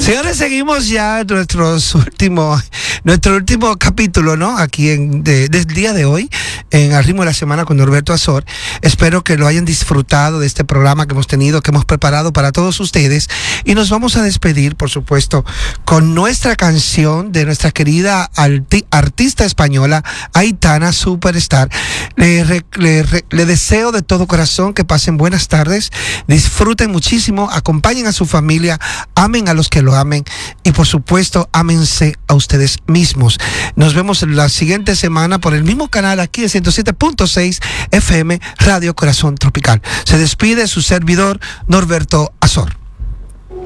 Señores, seguimos ya en nuestro último capítulo, ¿no? Aquí del día de hoy, en Al Ritmo de la Semana con Norberto Azor. Espero que lo hayan disfrutado de este programa que hemos tenido, que hemos preparado para todos ustedes. Y nos vamos a despedir, por supuesto, con nuestra canción de nuestra querida artista española, Aitana Superstar. Le deseo de todo corazón que pasen buenas tardes, disfruten muchísimo, acompañen a su familia, amen a los que lo amen y por supuesto ámense a ustedes mismos. Nos vemos la siguiente semana por el mismo canal aquí de 107.6 FM Radio Corazón Tropical. Se despide su servidor Norberto Azor.